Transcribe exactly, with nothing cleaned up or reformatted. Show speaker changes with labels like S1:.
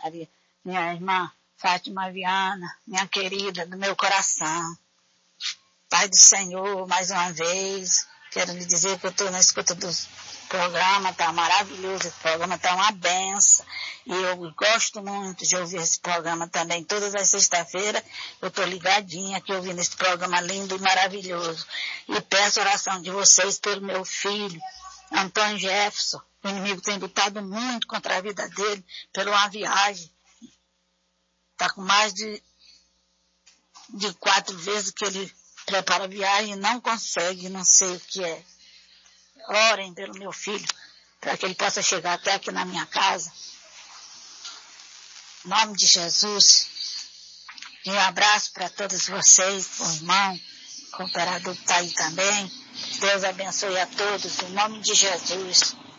S1: Maria, minha irmã Fátima Viana, minha querida do meu coração. Pai do Senhor, mais uma vez, quero lhe dizer que eu estou na escuta do programa, está maravilhoso, esse programa está uma benção, e eu gosto muito de ouvir esse programa também, todas as sextas-feiras eu estou ligadinha aqui ouvindo esse programa lindo e maravilhoso, e peço oração de vocês pelo meu filho, Antônio Jefferson. O inimigo tem lutado muito contra a vida dele, por uma viagem, está com mais de, de quatro vezes que ele prepara a viagem e não consegue, não sei o que é. Orem pelo meu filho, para que ele possa chegar até aqui na minha casa. Em nome de Jesus. E um abraço para todos vocês, o irmão, o cooperador que está aí também. Deus abençoe a todos, em nome de Jesus.